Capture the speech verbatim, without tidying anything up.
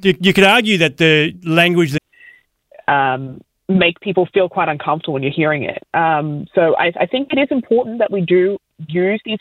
you, you could argue that the language that um, make people feel quite uncomfortable when you're hearing it. Um, so I, I think it is important that we do use these